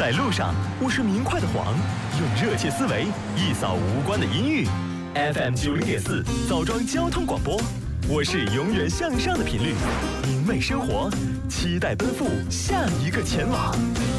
在路上，我是明快的黄，用热切思维一扫无关的阴郁。FM90.4枣庄交通广播，我是永远向上的频率，明媚生活，期待奔赴下一个前往。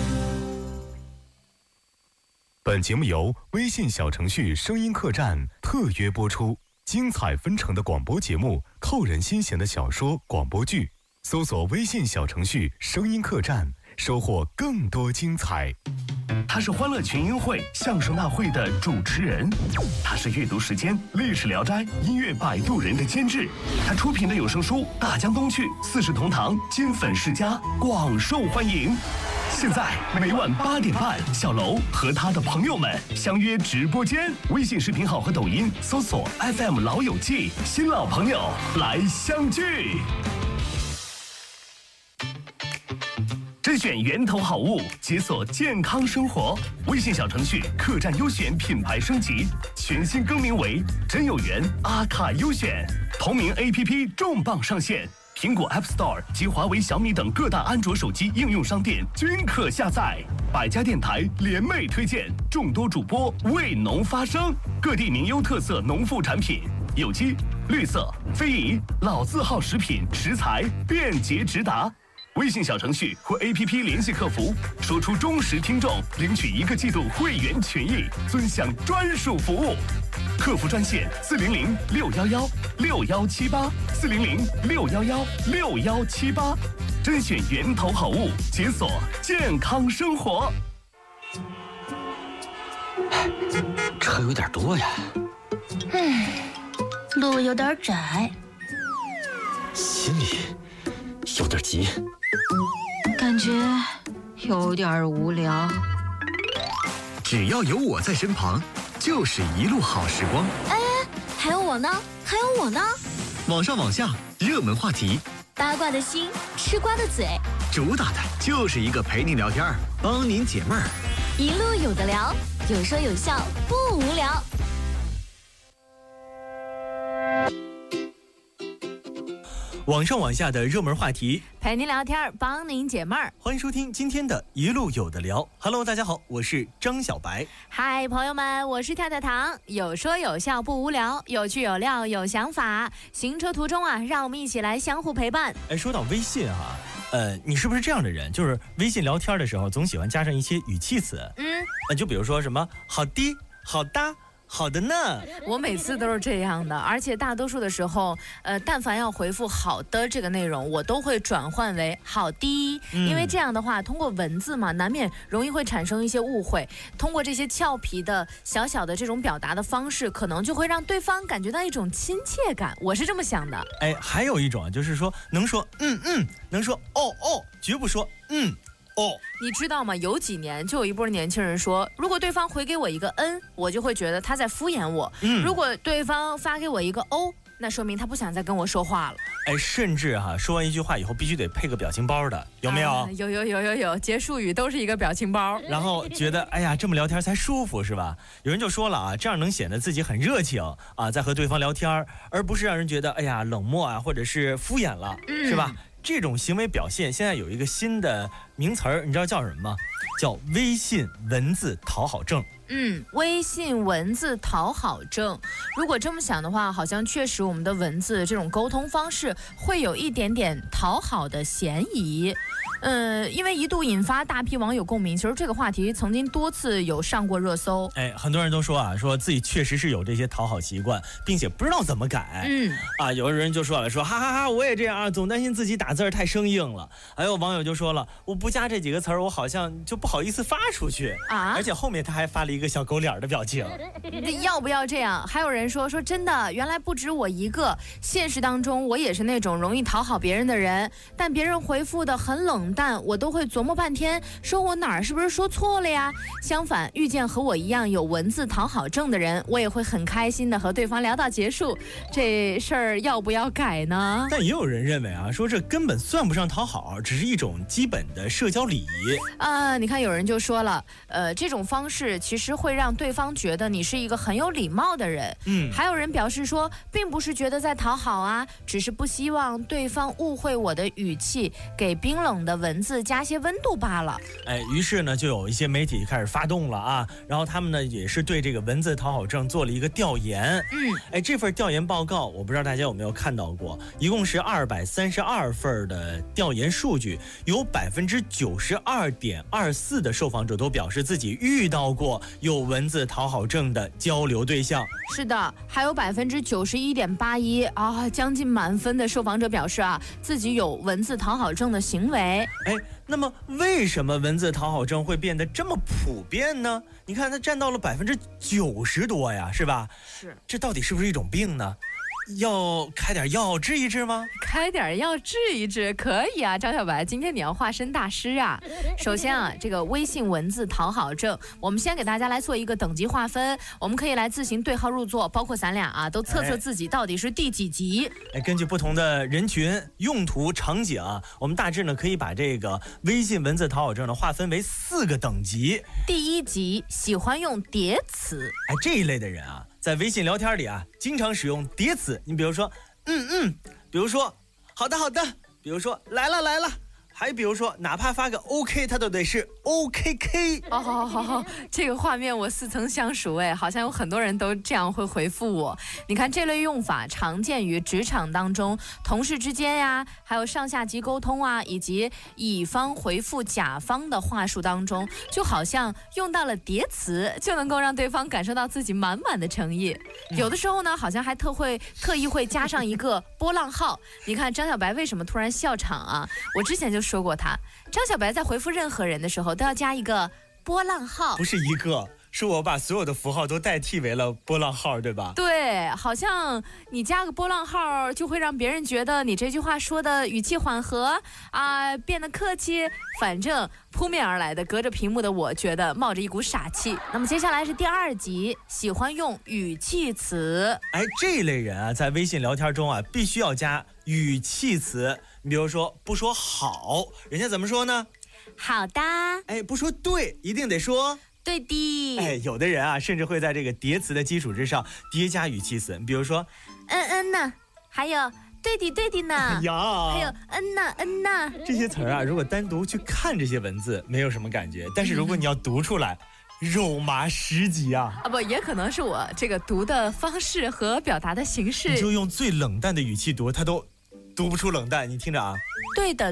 本节目由微信小程序声音客栈特约播出，精彩纷呈的广播节目，扣人心弦的小说、广播剧，搜索微信小程序声音客栈，收获更多精彩。他是欢乐群英会相声大会的主持人，他是阅读时间历史聊斋音乐摆渡人的监制，他出品的有声书《大江东去》《四世同堂》金粉世家广受欢迎。现在每晚8点半，小楼和他的朋友们相约直播间，微信视频号和抖音搜索 FM 老友记，新老朋友来相聚。甄选源头好物，解锁健康生活。微信小程序客栈优选品牌升级，全新更名为真有缘阿卡优选。同名 APP 重磅上线，苹果 App Store 及华为、小米等各大安卓手机应用商店均可下载。百家电台联袂推荐，众多主播为农发声，各地名优特色农副产品，有机、绿色、非遗、老字号食品食材便捷直达。微信小程序或 APP 联系客服，说出忠实听众，领取1个季度会员权益，尊享专属服务。客服专线400-611611-6178，400-61161178，甄选源头好物，解锁健康生活。 车有点多呀， 路有点窄， 心里有点急， 感觉有点无聊。 只要有我在身旁，就是一路好时光。 哎，还有我呢，还有我呢。 网上网下，热门话题， 八卦的心，吃瓜的嘴， 主打的就是一个陪您聊天，帮您解闷儿。 一路有的聊，有说有笑，不无聊。 网上网下的热门话题， 陪您聊天，帮您解闷儿。 欢迎收听今天的一路有的聊。Hello， 大家好，我是张小白。 嗨，朋友们，我是跳跳糖。有说有笑不无聊，有趣有料有想法。行车途中啊，让我们一起来相互陪伴。 哎，说到微信啊，你是不是这样的人？就是微信聊天的时候，总喜欢加上一些语气词。就比如说什么好的、好的。好的呢， 我每次都是这样的，而且大多数的时候，但凡要回复好的这个内容，我都会转换为好的，因为这样的话，通过文字嘛，难免容易会产生一些误会。通过这些俏皮的小小的这种表达的方式，可能就会让对方感觉到一种亲切感。我是这么想的。 哎，还有一种啊，就是说能说能说哦，绝不说你知道吗？有几年就有一波年轻人说，如果对方回给我一个我就会觉得他在敷衍我。如果对方发给我一个那说明他不想再跟我说话了。 哎，甚至说完一句话以后必须得配个表情包的，有没有？ 有，结束语都是一个表情包， 然后觉得哎呀这么聊天才舒服是吧？有人就说了这样能显得自己很热情在和对方聊天，而不是让人觉得哎呀冷漠或者是敷衍了，是吧？这种行为表现现在有一个新的名词儿，你知道叫什么吗？叫微信文字讨好症。 微信文字讨好症。如果这么想的话，好像确实我们的文字这种沟通方式会有一点点讨好的嫌疑。因为一度引发大批网友共鸣，其实这个话题曾经多次有上过热搜。 哎，很多人都说说自己确实是有这些讨好习惯，并且不知道怎么改。有的人就说了，说哈哈哈，我也这样总担心自己打字太生硬了。还有网友就说了，我不加这几个词儿，我好像就不好意思发出去而且后面他还发了一个小狗脸的表情。 要不要这样？还有人说真的，原来不止我一个，现实当中我也是那种容易讨好别人的人，但别人回复的很冷淡，我都会琢磨半天，说我哪儿是不是说错了呀？相反，遇见和我一样有文字讨好症的人，我也会很开心的和对方聊到结束。这事儿要不要改呢？ 但也有人认为说这根本算不上讨好，只是一种基本的社交礼仪你看有人就说了，这种方式其实是会让对方觉得你是一个很有礼貌的人。还有人表示说，并不是觉得在讨好啊，只是不希望对方误会我的语气，给冰冷的文字加些温度罢了。 于是呢，就有一些媒体开始发动了啊，然后他们呢也是对这个文字讨好症做了一个调研。这份调研报告，我不知道大家有没有看到过，一共是232份的调研数据，有92.24%的受访者都表示自己遇到过有文字讨好症的交流对象。 是的，还有91.81%啊，将近满分的受访者表示啊，自己有文字讨好症的行为。 那么为什么文字讨好症会变得这么普遍呢？你看它占到了90%多呀，是吧？ 是， 这到底是不是一种病呢？要开点药治一治吗？ 开点药治一治可以啊，张小白，今天你要化身大师啊。首先啊，这个微信文字讨好症，我们先给大家来做一个等级划分，我们可以来自行对号入座，包括咱俩啊，都测测自己到底是第几级。 根据不同的人群、用途、场景啊，我们大致呢可以把这个微信文字讨好症呢划分为4个等级。 第1级，喜欢用叠词。 这一类的人啊，在微信聊天里啊，经常使用叠词。你比如说，比如说，好的好的，比如说来了来了，还比如说，哪怕发个 OK， 它都得是 OKK。 这个画面我似曾相熟好像有很多人都这样会回复我。你看这类用法常见于职场当中，同事之间呀，还有上下级沟通啊，以及乙方回复甲方的话术当中，就好像用到了叠词，就能够让对方感受到自己满满的诚意。有的时候呢，好像还特意会加上一个波浪号。你看张小白为什么突然笑场啊？我之前就说过他，张小白在回复任何人的时候都要加一个波浪号， 不是一个，是我把所有的符号都代替为了波浪号，对吧？ 对，好像你加个波浪号就会让别人觉得你这句话说的语气缓和啊，变得客气。反正扑面而来的隔着屏幕的我觉得冒着一股傻气。那么接下来是第2级，喜欢用语气词。 这类人啊，在微信聊天中啊，必须要加语气词。你比如说，不说好，人家怎么说呢？ 好的。 不说对，一定得说对的。 有的人啊，甚至会在这个叠词的基础之上叠加语气词。比如说， 呢，还有对的呢，还有呢。 这些词啊，如果单独去看这些文字，没有什么感觉，但是如果你要读出来，肉麻10级啊！ 不，也可能是我这个读的方式和表达的形式。 你就用最冷淡的语气读，它都读不出冷淡。你听着啊， 对的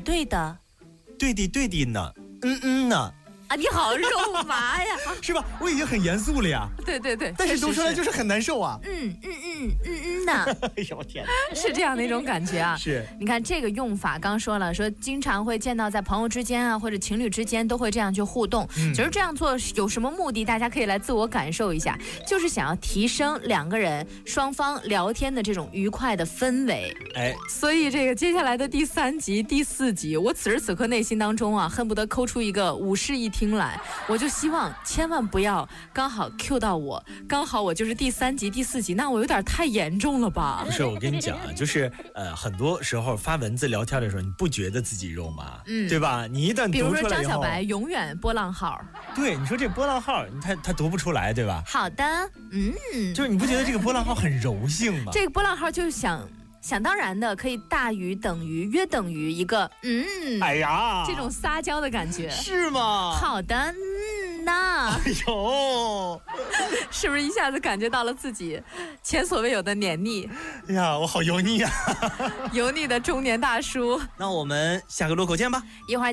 呢，呢。 你好肉麻呀， 是吧？我已经很严肃了呀。 对， 但是读出来就是很难受啊。 呢。 哎呦我天， 是这样的一种感觉啊。 是， 你看这个用法，刚说了，说经常会见到在朋友之间啊，或者情侣之间都会这样去互动。其实这样做有什么目的？大家可以来自我感受一下，就是想要提升2个人双方聊天的这种愉快的氛围。所以这个接下来的第3集、第4集，我此时此刻内心当中啊，恨不得抠出一个5室1厅来。我就希望千万不要刚好 Q 到我，刚好我就是第3集、第4集，那我有点太严重了吧？ 不是，我跟你讲啊，就是很多时候发文字聊天的时候，你不觉得自己肉麻，对吧？你一旦读出来以后， 比如说张小白永远波浪号， 对，你说这波浪号，他读不出来，对吧？ 好的， 就是你不觉得这个波浪号很柔性吗？ 这个波浪号就是想当然的可以大于等于约等于一个这种撒娇的感觉， 是吗？ 好的，那是不是一下子感觉到了自己前所未有的黏腻？ 我好油腻啊！ 油腻的中年大叔。 那我们下个路口见吧。 一会儿。